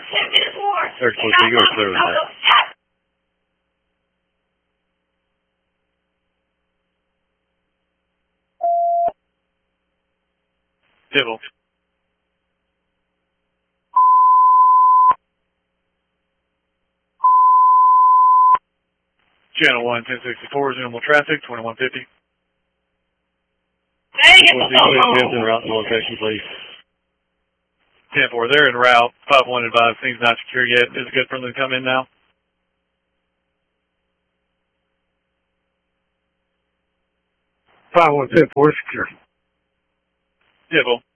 Air Force, you are clear with that. Civil. Channel 1, 1064, normal traffic, 2150. Please en route to location, please. 10-4, they're en route. 5-1 advised, things not secure yet. Is it good for them to come in now? 5-1, 10-4, secure. Civil.